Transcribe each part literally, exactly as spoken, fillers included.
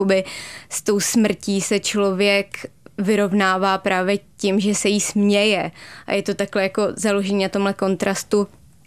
S tou smrtí se člověk vyrovnává právě tím, že se jí směje. A je to takhle jako založení na tomhle kontrastu.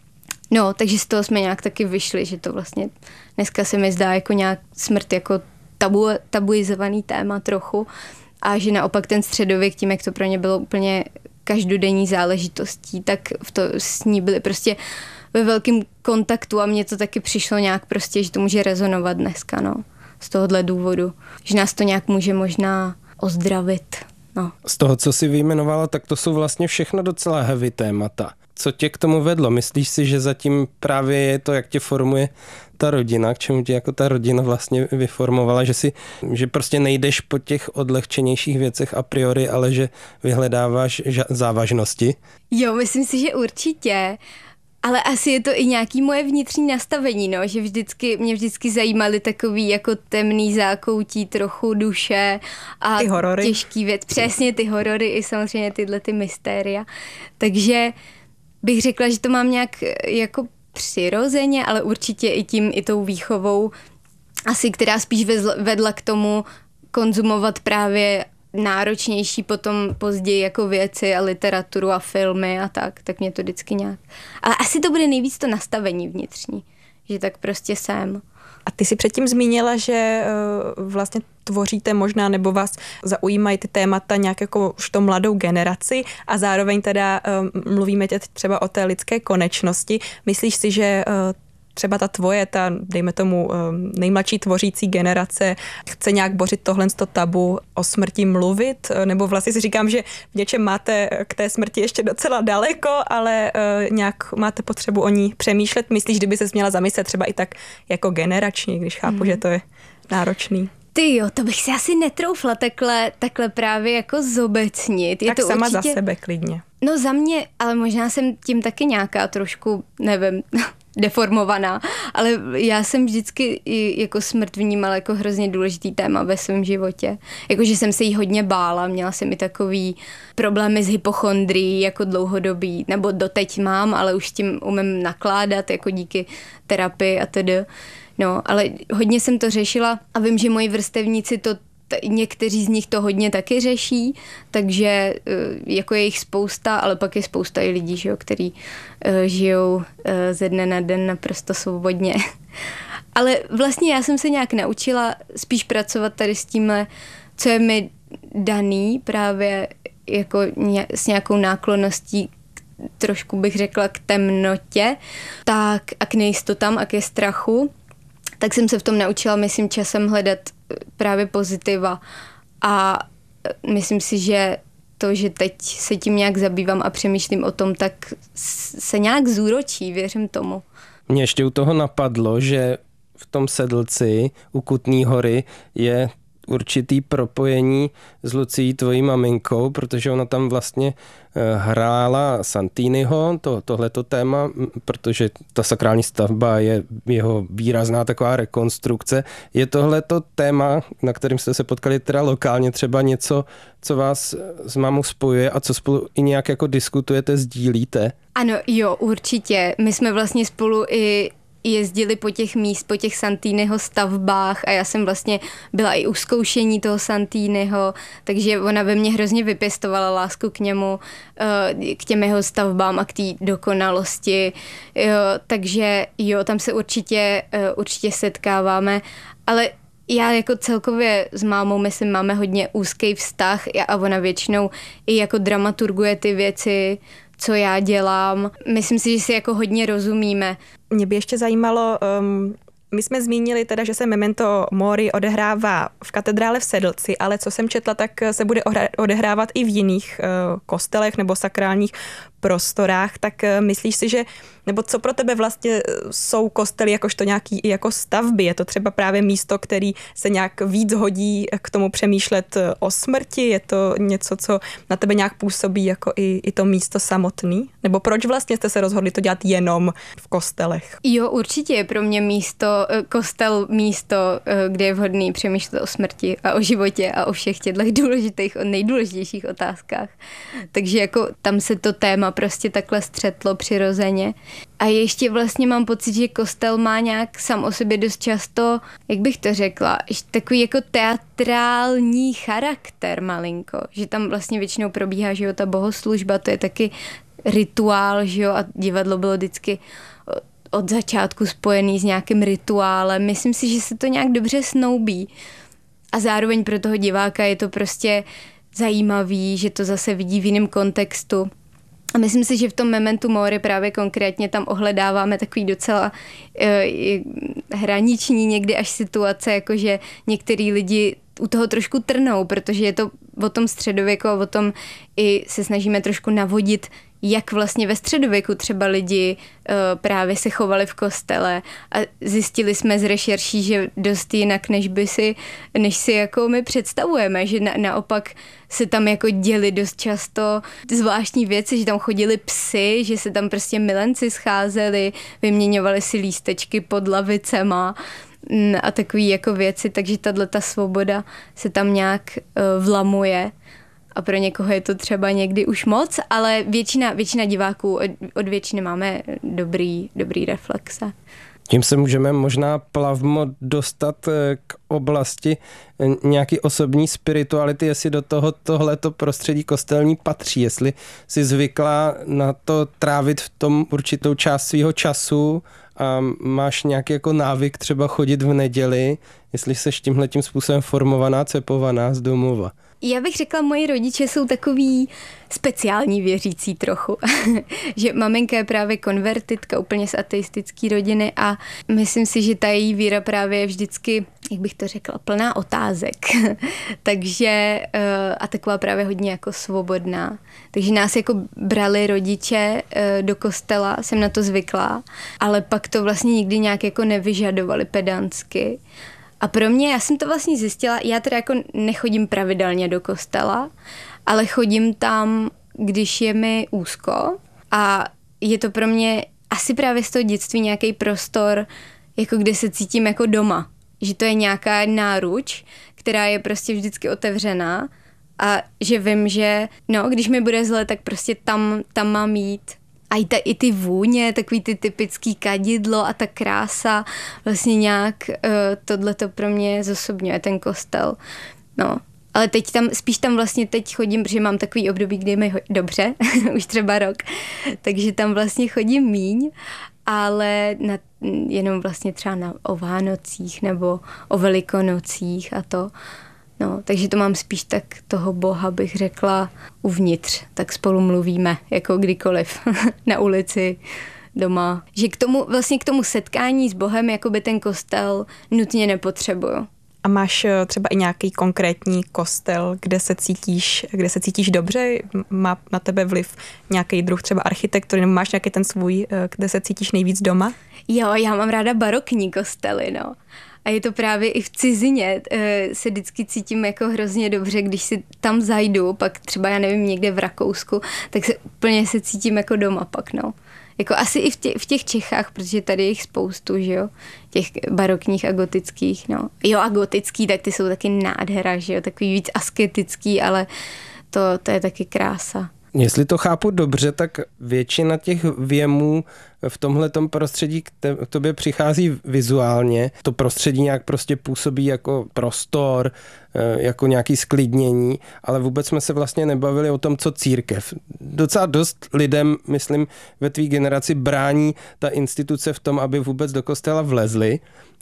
No, takže z toho jsme nějak taky vyšli, že to vlastně dneska se mi zdá jako nějak smrt jako tabu, tabuizovaný téma trochu. A že naopak ten středověk, tím, jak to pro ně bylo úplně každodenní záležitostí, tak v to s ní byli prostě ve velkém kontaktu a mně to taky přišlo nějak prostě, že to může rezonovat dneska, no. Z tohohle důvodu. Že nás to nějak může možná ozdravit, no. Z toho, co jsi vyjmenovala, tak to jsou vlastně všechno docela heavy témata. Co tě k tomu vedlo? Myslíš si, že zatím právě je to, jak tě formuje ta rodina, k čemu tě jako ta rodina vlastně vyformovala, že si, že prostě nejdeš po těch odlehčenějších věcech a priori, ale že vyhledáváš závažnosti? Jo, myslím si, že určitě. Ale asi je to i nějaký moje vnitřní nastavení, no, že vždycky, mě vždycky zajímaly takový jako temný zákoutí, trochu duše a ty horory. Těžký věc. Přesně ty horory i samozřejmě tyhle ty mystéria. Takže bych řekla, že to mám nějak jako přirozeně, ale určitě i tím, i tou výchovou asi, která spíš vedla k tomu konzumovat právě náročnější potom později jako věci a literaturu a filmy a tak, tak mě to vždycky nějak. Ale asi to bude nejvíc to nastavení vnitřní, že tak prostě jsem. A ty si předtím zmínila, že uh, vlastně tvoříte možná, nebo vás zaujímají ty témata nějak jako už to mladou generaci a zároveň teda uh, mluvíme teď třeba o té lidské konečnosti. Myslíš si, že uh, třeba ta tvoje, ta, dejme tomu, nejmladší tvořící generace chce nějak bořit tohle tabu o smrti mluvit? Nebo vlastně si říkám, že v něčem máte k té smrti ještě docela daleko, ale nějak máte potřebu o ní přemýšlet? Myslíš, kdyby se měla zamyslet třeba i tak jako generačně, když chápu, hmm. že to je náročný? Ty jo, to bych si asi netroufla takhle, takhle právě jako zobecnit. Je tak to sama určitě... za sebe klidně. No za mě, ale možná jsem tím taky nějaká trošku, nevím, deformovaná, ale já jsem vždycky jako smrt vnímala jako hrozně důležitý téma ve svém životě. Jakože jsem se jí hodně bála, měla jsem i takový problémy s hypochondrií jako dlouhodobý, nebo doteď mám, ale už s tím umím nakládat jako díky terapii a tedy. No, ale hodně jsem to řešila a vím, že moji vrstevníci to někteří z nich to hodně taky řeší, takže jako je jich spousta, ale pak je spousta i lidí, že jo, který žijou ze dne na den naprosto svobodně. Ale vlastně já jsem se nějak naučila spíš pracovat tady s tímhle, co je mi daný právě jako s nějakou náklonností trošku bych řekla k temnotě, tak a k nejistotám a ke strachu. Tak jsem se v tom naučila, myslím, časem hledat právě pozitiva a myslím si, že to, že teď se tím nějak zabývám a přemýšlím o tom, tak se nějak zúročí, věřím tomu. Mě ještě u toho napadlo, že v tom Sedlci u Kutný Hory je určitý propojení s Lucií, tvojí maminkou, protože ona tam vlastně hrála Santiniho, to, tohleto téma, protože ta sakrální stavba je jeho výrazná taková rekonstrukce. Je tohleto téma, na kterým jste se potkali teda lokálně, třeba něco, co vás s mámou spojuje a co spolu i nějak jako diskutujete, sdílíte? Ano, jo, určitě. My jsme vlastně spolu i jezdili po těch míst, po těch Santiniho stavbách a já jsem vlastně byla i u zkoušení toho Santiniho, takže ona ve mně hrozně vypěstovala lásku k němu, k těm jeho stavbám a k té dokonalosti, jo, takže jo, tam se určitě, určitě setkáváme, ale já jako celkově s mámou, myslím, máme hodně úzký vztah a ona většinou i jako dramaturguje ty věci, co já dělám. Myslím si, že si jako hodně rozumíme. Mě by ještě zajímalo, um, my jsme zmínili teda, že se Memento Mori odehrává v katedrále v Sedlci, ale co jsem četla, tak se bude odehrávat i v jiných uh, kostelech nebo sakrálních prostorách, tak uh, myslíš si, že, nebo co pro tebe vlastně jsou kostely jakožto nějaký jako stavby? Je to třeba právě místo, který se nějak víc hodí k tomu přemýšlet o smrti? Je to něco, co na tebe nějak působí jako i, i to místo samotný? Nebo proč vlastně jste se rozhodli to dělat jenom v kostelech? Jo, určitě je pro mě místo, kostel místo, kde je vhodný přemýšlet o smrti a o životě a o všech těchto důležitých, o nejdůležitějších otázkách. Takže jako tam se to téma prostě takhle střetlo přirozeně. A ještě vlastně mám pocit, že kostel má nějak sám o sobě dost často, jak bych to řekla, takový jako teatrální charakter malinko, že tam vlastně většinou probíhá, že jo, ta bohoslužba, to je taky rituál, že jo, a divadlo bylo vždycky od začátku spojený s nějakým rituálem. Myslím si, že se to nějak dobře snoubí. A zároveň pro toho diváka je to prostě zajímavý, že to zase vidí v jiném kontextu. A myslím si, že v tom Memento Mori právě konkrétně tam ohledáváme takový docela e, hraniční někdy až situace, jakože některý lidi u toho trošku trnou, protože je to o tom středověku a o tom i se snažíme trošku navodit, jak vlastně ve středověku třeba lidi uh, právě se chovali v kostele a zjistili jsme z rešerší, že dost jinak, než by si, než si jako my představujeme, že na, naopak se tam jako děli dost často zvláštní věci, že tam chodili psy, že se tam prostě milenci scházeli, vyměňovali si lístečky pod lavicema a takové jako věci, takže tato svoboda se tam nějak uh, vlamuje. A pro někoho je to třeba někdy už moc, ale většina, většina diváků, od, od většiny máme dobrý, dobrý reflexe. Tím se můžeme možná plavmo dostat k oblasti nějaký osobní spirituality, jestli do toho tohleto prostředí kostelní patří, jestli jsi zvykla na to trávit v tom určitou část svýho času a máš nějaký jako návyk třeba chodit v neděli, jestli jsi tímhletím způsobem formovaná, cepovaná z domova. Já bych řekla, moji rodiče jsou takový speciální věřící trochu. Že maminka je právě konvertitka úplně z ateistické rodiny a myslím si, že ta její víra právě je vždycky, jak bych to řekla, plná otázek. Takže a taková právě hodně jako svobodná. Takže nás jako brali rodiče do kostela, jsem na to zvyklá, ale pak to vlastně nikdy nějak jako nevyžadovali pedantsky. A pro mě, já jsem to vlastně zjistila, já teda jako nechodím pravidelně do kostela, ale chodím tam, když je mi úzko a je to pro mě asi právě z toho dětství nějaký prostor, jako kde se cítím jako doma. Že to je nějaká náruč, která je prostě vždycky otevřená a že vím, že no, když mi bude zle, tak prostě tam, tam mám jít. A i, ta, i ty vůně, takový ty typický kadidlo a ta krása, vlastně nějak uh, tohleto pro mě zosobňuje ten kostel. No, ale teď tam, spíš tam vlastně teď chodím, protože mám takový období, kdy je mi ho- dobře, už třeba rok, takže tam vlastně chodím míň, ale na, jenom vlastně třeba na, o Vánocích nebo o Velikonocích a to. No, takže to mám spíš tak toho Boha, bych řekla, uvnitř. Tak spolu mluvíme, jako kdykoliv, na ulici, doma. Že k tomu, vlastně k tomu setkání s Bohem, jakoby ten kostel nutně nepotřebuju. A máš třeba i nějaký konkrétní kostel, kde se cítíš, kde se cítíš dobře? Má na tebe vliv nějaký druh třeba architektury, nebo máš nějaký ten svůj, kde se cítíš nejvíc doma? Jo, já mám ráda barokní kostely, no. A je to právě i v cizině, se vždycky cítím jako hrozně dobře, když si tam zajdu, pak třeba, já nevím, někde v Rakousku, tak se úplně se cítím jako doma pak, no. Jako asi i v těch, v těch Čechách, protože tady je jich spoustu, že jo, těch barokních a gotických, no. Jo, a gotický, tak ty jsou taky nádhera, že jo, takový víc asketický, ale to, to je taky krása. Jestli to chápu dobře, tak většina těch věmů v tomhletom prostředí k tobě přichází vizuálně. To prostředí nějak prostě působí jako prostor, jako nějaký sklidnění, ale vůbec jsme se vlastně nebavili o tom, co církev. Docela dost lidem, myslím, ve tvý generaci brání ta instituce v tom, aby vůbec do kostela vlezli,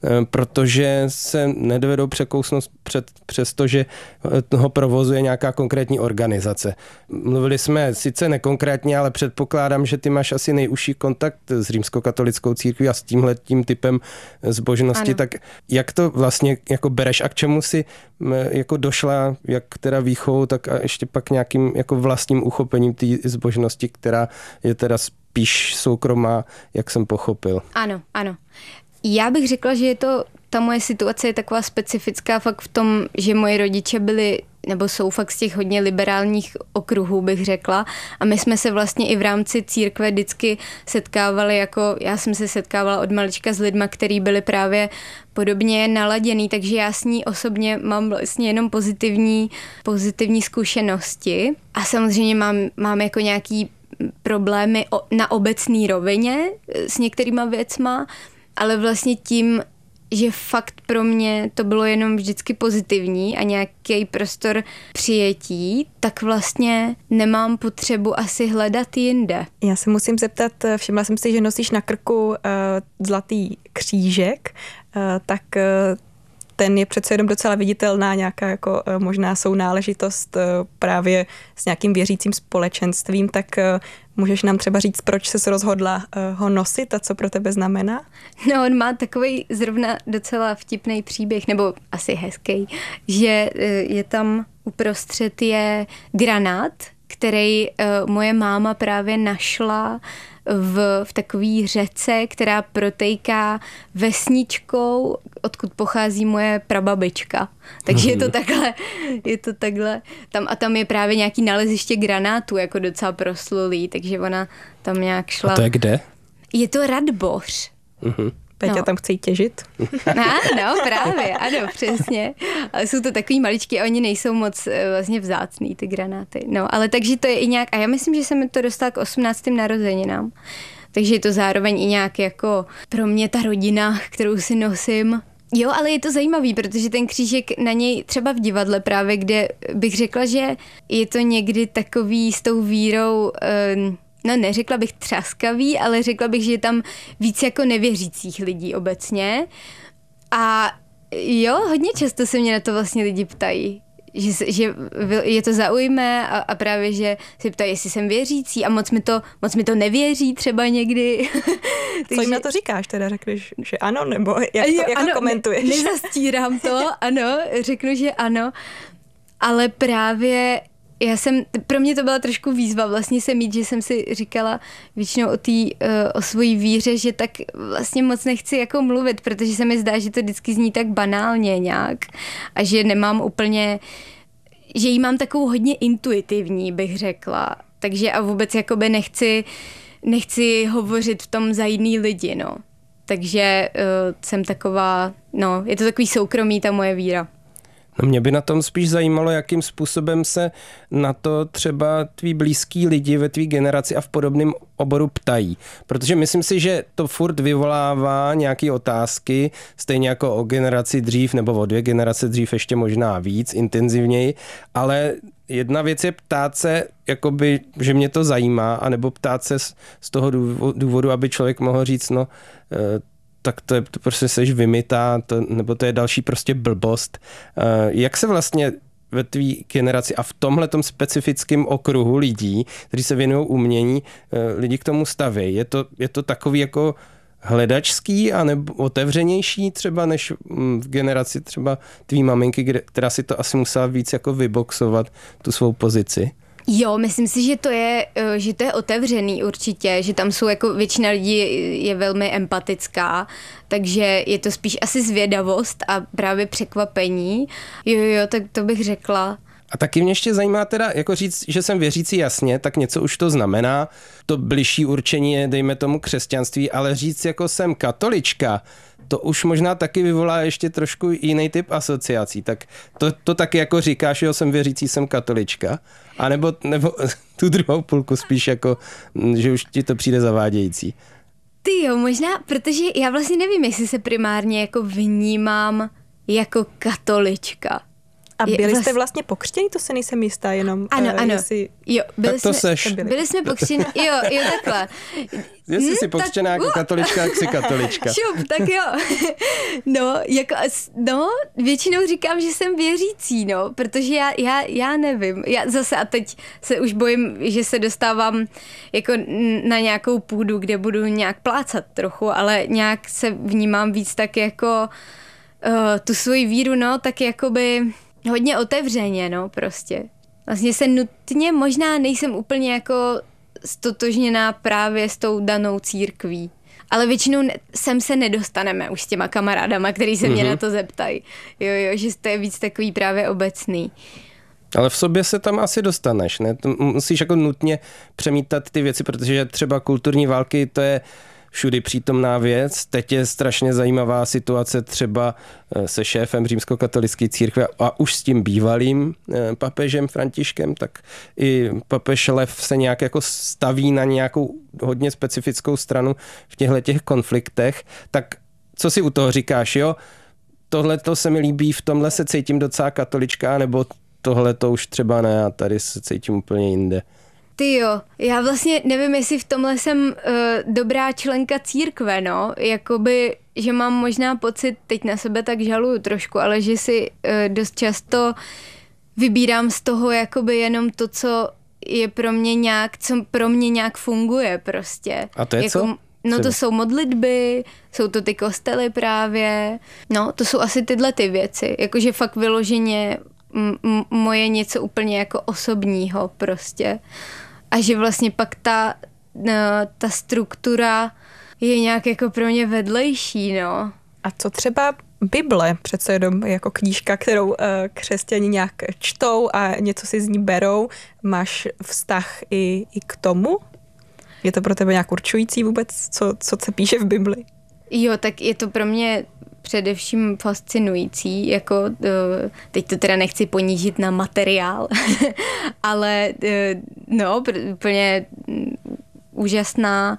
protože se nedovedou překousnout před, přes to, že ho provozuje nějaká konkrétní organizace. Mluvili jsme sice nekonkrétně, ale předpokládám, že ty máš asi nejužší kontakt s římskokatolickou církví a s tímhletím typem zbožnosti, ano. Tak jak to vlastně jako bereš a k čemu si jako došla, jak teda výchovou, tak a ještě pak nějakým jako vlastním uchopením té zbožnosti, která je teda spíš soukromá, jak jsem pochopil. Ano, ano. Já bych řekla, že je to, ta moje situace je taková specifická fakt v tom, že moji rodiče byli, nebo jsou fakt z těch hodně liberálních okruhů, bych řekla. A my jsme se vlastně i v rámci církve vždycky setkávali, jako já jsem se setkávala od malička s lidma, kteří byli právě podobně naladěný, takže já s ní osobně mám vlastně jenom pozitivní, pozitivní zkušenosti. A samozřejmě mám, mám jako nějaký problémy na obecné rovině s některýma věcma, ale vlastně tím, že fakt pro mě to bylo jenom vždycky pozitivní a nějaký prostor přijetí, tak vlastně nemám potřebu asi hledat jinde. Já se musím zeptat, všimla jsem si, že nosíš na krku uh, zlatý křížek, uh, tak uh, ten je přece jenom docela viditelná nějaká jako uh, možná sounáležitost uh, právě s nějakým věřícím společenstvím, tak uh, můžeš nám třeba říct, proč ses rozhodla uh, ho nosit a co pro tebe znamená? No, on má takový zrovna docela vtipný příběh, nebo asi hezký, že uh, je tam uprostřed je granát, který uh, moje máma právě našla v, v takové řece, která protejká vesničkou, odkud pochází moje prababička. Takže je to takhle, je to takhle. Tam, a tam je právě nějaký naleziště granátů, jako docela proslulý, takže ona tam nějak šla. A to je kde? Je to Radboř. Uh-huh. Peťa no. tam chce jít těžit? No, no, právě, ano, přesně. Ale jsou to takový maličky a oni nejsou moc vlastně vzácný, ty granáty. No, ale takže to je i nějak, a já myslím, že jsem to dostala k osmnáctým narozeninám. Takže je to zároveň i nějak jako pro mě ta rodina, kterou si nosím. Jo, ale je to zajímavý, protože ten křížek na něj třeba v divadle právě, kde bych řekla, že je to někdy takový s tou vírou, no neřekla bych třaskavý, ale řekla bych, že je tam víc jako nevěřících lidí obecně. A jo, hodně často se mě na to vlastně lidi ptají, že, že je to zaujme a, a právě, že se ptají, jestli jsem věřící a moc mi to, moc mi to nevěří třeba někdy. Takže... Co jim na to říkáš teda? Řekneš, že ano, nebo jak to, jo, jak ano, to komentuješ? Ne, nezastírám to, ano, řeknu, že ano, ale právě já jsem, pro mě to byla trošku výzva vlastně se mít, že jsem si říkala většinou o, tý, o svojí víře, že tak vlastně moc nechci jako mluvit, protože se mi zdá, že to vždycky zní tak banálně nějak a že nemám úplně, že jí mám takovou hodně intuitivní, bych řekla. Takže a vůbec jakoby nechci, nechci hovořit v tom za jiný lidi, no. Takže uh, jsem taková, no, je to takový soukromý ta moje víra. No mě by na tom spíš zajímalo, jakým způsobem se na to třeba tví blízký lidi ve tvý generaci a v podobném oboru ptají. Protože myslím si, že to furt vyvolává nějaké otázky, stejně jako o generaci dřív nebo o dvě generace dřív ještě možná víc, intenzivněji, ale jedna věc je ptát se, jakoby, že mě to zajímá, anebo ptát se z, z toho důvodu, aby člověk mohl říct, no, tak to, je, to prostě seš vymytá, to, nebo to je další prostě blbost. Jak se vlastně ve tvý generaci a v tomhletom specifickém okruhu lidí, kteří se věnují umění, lidi k tomu staví? Je to, je to takový jako hledačský a nebo otevřenější třeba než v generaci třeba tvý maminky, která si to asi musela víc jako vyboxovat, tu svou pozici? Jo, myslím si, že to je, že to je otevřený určitě, že tam jsou jako většina lidí je velmi empatická, takže je to spíš asi zvědavost a právě překvapení. Jo, jo, tak to bych řekla. A taky mě ještě zajímá teda, jako říct, že jsem věřící, jasně, tak něco už to znamená. To bližší určení je, dejme tomu, křesťanství, ale říct jako jsem katolička, to už možná taky vyvolá ještě trošku jiný typ asociací. Tak to, to taky jako říkáš, že jo, jsem věřící, jsem katolička. A nebo, nebo tu druhou půlku spíš jako, že už ti to přijde zavádějící. Ty jo, možná, protože já vlastně nevím, jestli se primárně jako vnímám jako katolička. A byli je, jste vlastně pokřtěni? To se nejsem jistá, jenom... Ano, uh, ano. Jestli... Jo, byli tak to jsme, seš. Byli, byli jsme pokřtěni, jo, jo, takhle. Jestli hmm, jsi pokřtěná tak, jako uh, katolička, jak jsi katolička. Šup, tak jo. No, jako, no, většinou říkám, že jsem věřící, no, protože já, já, já nevím. Já zase a teď se už bojím, že se dostávám jako na nějakou půdu, kde budu nějak plácat trochu, ale nějak se vnímám víc tak jako uh, tu svoji víru, no, tak jakoby... hodně otevřeně, no, prostě. Vlastně se nutně, možná nejsem úplně jako stotožněná právě s tou danou církví. Ale většinou sem se nedostaneme už s těma kamarádama, který se mě mm-hmm. na to zeptají. Jo, jo, že to je víc takový právě obecný. Ale v sobě se tam asi dostaneš, ne? To musíš jako nutně přemítat ty věci, protože třeba kulturní války, to je všudy přítomná věc. Teď je strašně zajímavá situace třeba se šéfem římskokatolické církve a už s tím bývalým papežem Františkem, tak i papež Lev se nějak jako staví na nějakou hodně specifickou stranu v těchto těch konfliktech. Tak co si u toho říkáš, jo? Tohle to se mi líbí, v tomhle se cítím docela katolička, nebo tohle to už třeba ne a tady se cítím úplně jinde. Ty jo, já vlastně nevím, jestli v tomhle jsem uh, dobrá členka církve, no, jakoby, že mám možná pocit, teď na sebe tak žaluju trošku, ale že si uh, dost často vybírám z toho jakoby jenom to, co je pro mě nějak, co pro mě nějak funguje prostě. A to je jako, co? No to jsou modlitby, jsou to ty kostely právě, no to jsou asi tyhle ty věci, jakože fakt vyloženě m- moje něco úplně jako osobního prostě. A že vlastně pak ta, no, ta struktura je nějak jako pro mě vedlejší, no. A co třeba Bible, přece jenom jako knížka, kterou uh, křesťani nějak čtou a něco si z ní berou, máš vztah i, i k tomu? Je to pro tebe nějak určující vůbec, co, co se píše v Bibli? Jo, tak je to pro mě především fascinující, jako teď to teda nechci ponížit na materiál, ale no, úplně úžasná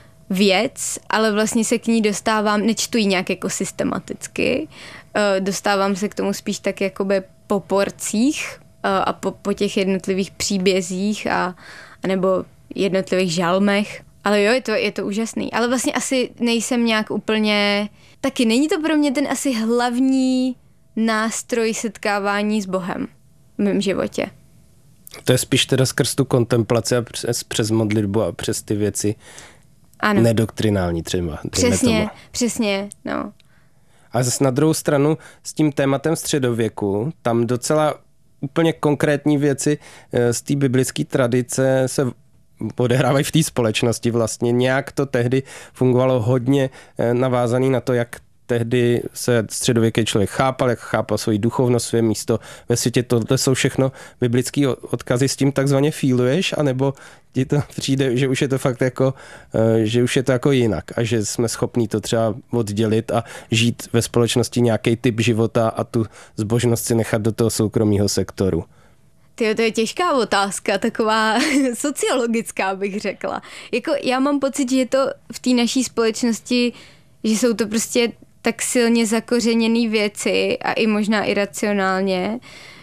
věc, ale vlastně se k ní dostávám, nečtu ji nějak jako systematicky, dostávám se k tomu spíš tak jakoby po porcích a po, po těch jednotlivých příbězích a, a nebo jednotlivých žalmech. Ale jo, je to, je to úžasný. Ale vlastně asi nejsem nějak úplně... Taky není to pro mě ten asi hlavní nástroj setkávání s Bohem v mém životě. To je spíš teda skrz tu kontemplaci a přes, přes modlitbu a přes ty věci ano. Nedoktrinální třeba. Přesně, tomu. přesně, no. A zase na druhou stranu s tím tématem středověku, tam docela úplně konkrétní věci z té biblické tradice se odehrávají v té společnosti vlastně. Nějak to tehdy fungovalo hodně navázaný na to, jak tehdy se středověký člověk chápal, jak chápal svoji duchovnost, své místo ve světě. Tohle jsou všechno biblické odkazy, s tím takzvaně feeluješ, anebo ti to přijde, že už je to fakt jako, že už je to jako jinak a že jsme schopní to třeba oddělit a žít ve společnosti nějaký typ života a tu zbožnost si nechat do toho soukromého sektoru. Tyjo, to je těžká otázka, taková sociologická bych řekla. Jako já mám pocit, že je to v té naší společnosti, že jsou to prostě tak silně zakořeněné věci a i možná iracionálně,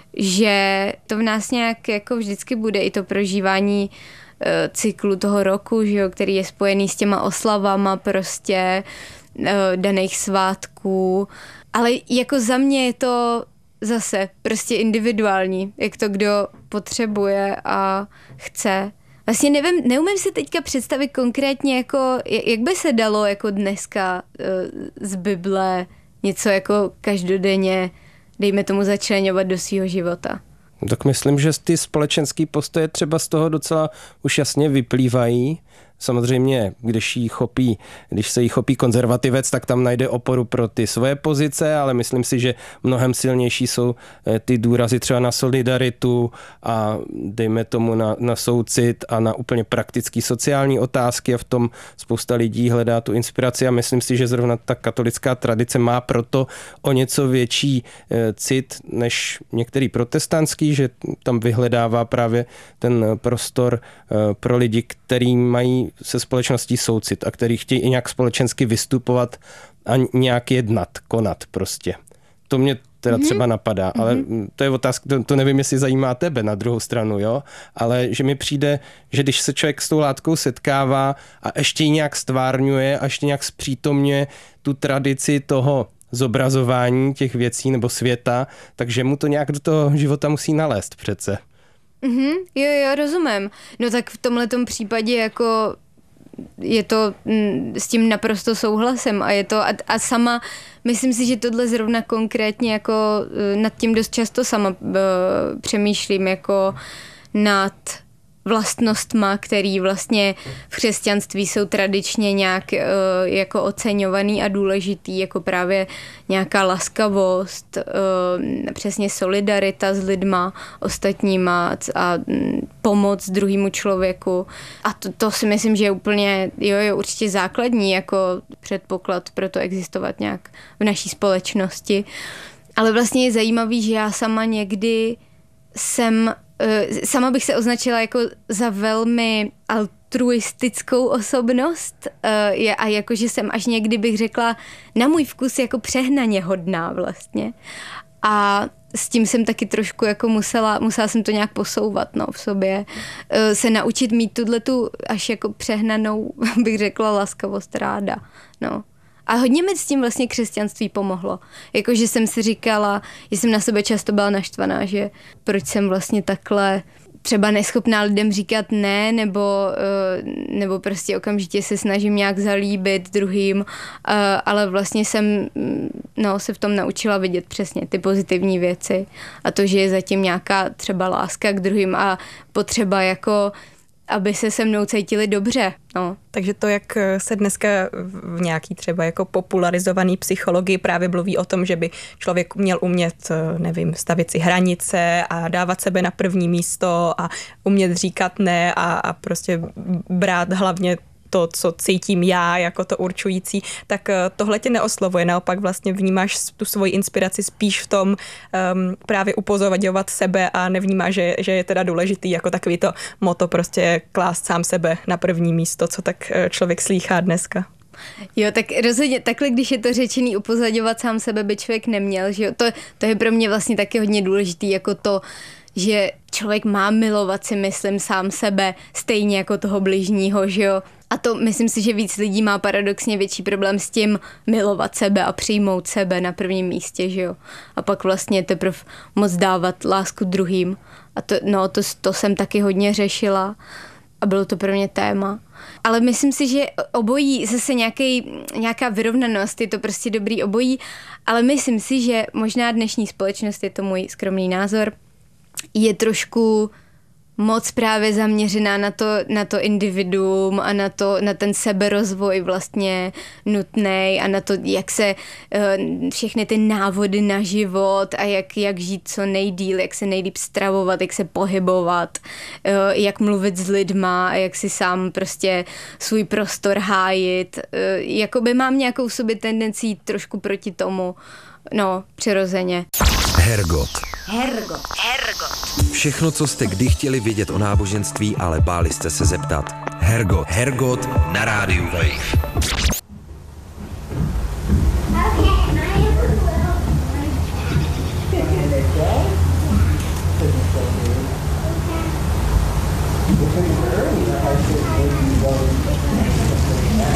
že to v nás nějak jako vždycky bude i to prožívání uh, cyklu toho roku, že jo, který je spojený s těma oslavama prostě uh, daných svátků. Ale jako za mě je to zase prostě individuální, jak to kdo potřebuje a chce. Vlastně nevím, neumím si teďka představit konkrétně, jako, jak by se dalo jako dneska z Bible něco jako každodenně, dejme tomu, začleňovat do svého života. Tak myslím, že ty společenský postoje třeba z toho docela už jasně vyplývají. Samozřejmě, když, jí chopí, když se jí chopí konzervativec, tak tam najde oporu pro ty svoje pozice, ale myslím si, že mnohem silnější jsou ty důrazy třeba na solidaritu a dejme tomu na, na soucit a na úplně praktický sociální otázky a v tom spousta lidí hledá tu inspiraci a myslím si, že zrovna ta katolická tradice má proto o něco větší cit než některý protestantský, že tam vyhledává právě ten prostor pro lidi, který mají se společností soucit a který chtějí i nějak společensky vystupovat a nějak jednat, konat prostě. To mě teda mm-hmm. třeba napadá, ale mm-hmm. to je otázka, to, to nevím, jestli zajímá tebe na druhou stranu, jo, ale že mi přijde, že když se člověk s tou látkou setkává a ještě ji nějak stvárňuje a ještě nějak zpřítomňuje tu tradici toho zobrazování těch věcí nebo světa, takže mu to nějak do toho života musí nalézt přece. Mm-hmm, jo, jo, rozumím. No tak v tomhletom případě jako je to m, s tím naprosto souhlasem a je to a, a sama, myslím si, že tohle zrovna konkrétně jako nad tím dost často sama uh, přemýšlím jako nad vlastnostma, který vlastně v křesťanství jsou tradičně nějak uh, jako oceňovaný a důležitý, jako právě nějaká laskavost, uh, přesně solidarita s lidma ostatníma a pomoc druhému člověku. A to, to si myslím, že je úplně, jo, je určitě základní jako předpoklad pro to existovat nějak v naší společnosti. Ale vlastně je zajímavý, že já sama někdy jsem sama bych se označila jako za velmi altruistickou osobnost a jakože jsem až někdy bych řekla na můj vkus jako přehnaně hodná vlastně. A s tím jsem taky trošku jako musela, musela jsem to nějak posouvat, no, v sobě. Se naučit mít tuhletu až jako přehnanou, bych řekla, laskavost ráda, no. A hodně mi s tím vlastně křesťanství pomohlo. Jakože jsem si říkala, že jsem na sebe často byla naštvaná, že proč jsem vlastně takhle třeba neschopná lidem říkat ne, nebo, nebo prostě okamžitě se snažím nějak zalíbit druhým, ale vlastně jsem no, se v tom naučila vidět přesně ty pozitivní věci a to, že je zatím nějaká třeba láska k druhým a potřeba jako aby se se mnou cítili dobře. No. Takže to, jak se dneska v nějaký třeba jako popularizovaný psychologii právě mluví o tom, že by člověk měl umět, nevím, stavit si hranice a dávat sebe na první místo a umět říkat ne a, a prostě brát hlavně to, co cítím já jako to určující, tak tohle tě neoslovuje. Naopak vlastně vnímáš tu svoji inspiraci spíš v tom um, právě upozorňovat sebe a nevnímáš, že, že je teda důležitý jako takový to moto prostě klást sám sebe na první místo, co tak člověk slýchá dneska. Jo, tak rozhodně takhle, když je to řečený, upozorňovat sám sebe by člověk neměl, že jo? To, to je pro mě vlastně taky hodně důležitý, jako to, že člověk má milovat si, myslím, sám sebe stejně jako toho bližního, že jo? A to myslím si, že víc lidí má paradoxně větší problém s tím milovat sebe a přijmout sebe na prvním místě, že jo? A pak vlastně teprve moc dávat lásku druhým. A to, no, to, to jsem taky hodně řešila a bylo to pro mě téma. Ale myslím si, že obojí, zase nějaký, nějaká vyrovnanost, je to prostě dobrý obojí, ale myslím si, že možná dnešní společnost, je to můj skromný názor, je trošku moc právě zaměřená na to, na to individuum a na, to, na ten seberozvoj vlastně nutný a na to, jak se uh, všechny ty návody na život a jak, jak žít co nejdýl, jak se nejlíp stravovat, jak se pohybovat, uh, jak mluvit s lidma a jak si sám prostě svůj prostor hájit. Uh, jakoby mám nějakou sobě tendenci jít trošku proti tomu, no, přirozeně. Hergot. Hergot. Hergot. Všechno, co jste kdy chtěli vědět o náboženství, ale báli jste se zeptat. Hergot. Hergot na rádiu Wave.